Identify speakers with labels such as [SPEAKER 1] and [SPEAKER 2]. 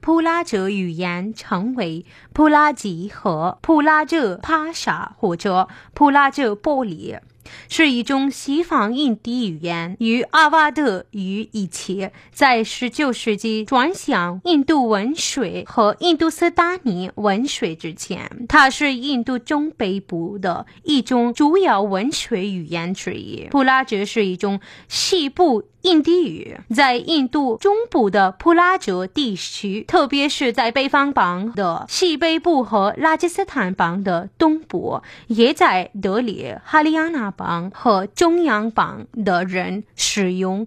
[SPEAKER 1] 普拉哲语言称为普拉吉和普拉哲帕沙或者普拉哲波里，是一种西方印地语言，与阿瓦德语一起在19世纪转向印度文学和印度斯坦尼文学之前。它是印度中北部的一种主要文学语言之一。普拉哲是一种西部印地语，在印度中部的普拉哲地区，特别是在北方邦的西北部和拉吉斯坦邦的东部，也在德里、哈里亚纳邦和中央邦的人使用